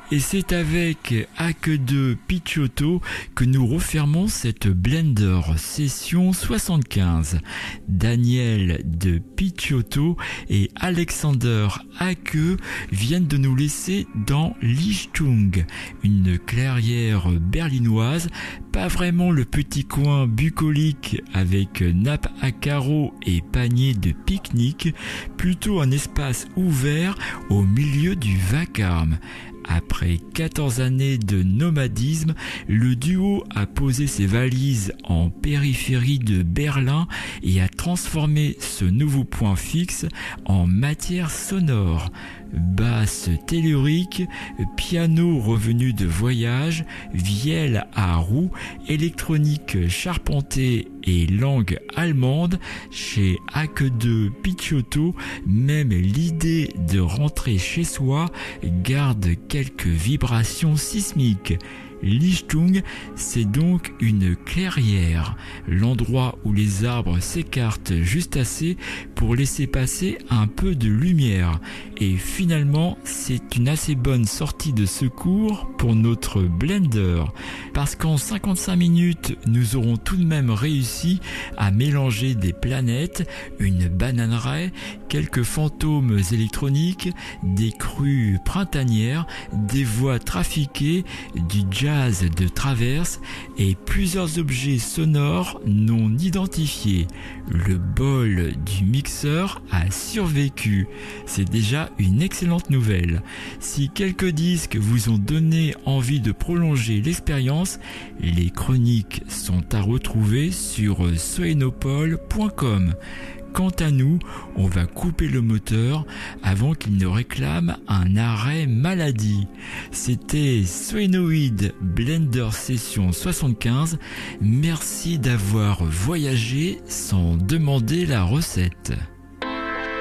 Et c'est avec Hack2 Picciotto que nous refermons cette Blender Session 75. Daniel de Picciotto et Alexander Hacke viennent de nous laisser dans Lichtung, une clairière berlinoise, pas vraiment le petit coin bucolique avec nappe à carreaux et panier de pique-nique, plutôt un espace ouvert au milieu du vacarme. Après 14 années de nomadisme, le duo a posé ses valises en périphérie de Berlin et a transformé ce nouveau point fixe en matière sonore. Basse tellurique, piano revenu de voyage, vielle à roue, électronique charpentée et langue allemande, chez Hack2 Picciotto, même l'idée de rentrer chez soi garde quelques vibrations sismiques. Lichtung, c'est donc une clairière, l'endroit où les arbres s'écartent juste assez pour laisser passer un peu de lumière. Et finalement, c'est une assez bonne sortie de secours pour notre Blender, parce qu'en 55 minutes, nous aurons tout de même réussi à mélanger des planètes, une bananeraie, quelques fantômes électroniques, des crues printanières, des voies trafiquées, du jazz de traverse et plusieurs objets sonores non identifiés. Le bol du mixeur a survécu. C'est déjà une excellente nouvelle. Si quelques disques vous ont donné envie de prolonger l'expérience, les chroniques sont à retrouver sur soenopol.com. Quant à nous, on va couper le moteur avant qu'il ne réclame un arrêt maladie. C'était Soenoid Blender Session 75. Merci d'avoir voyagé sans demander la recette.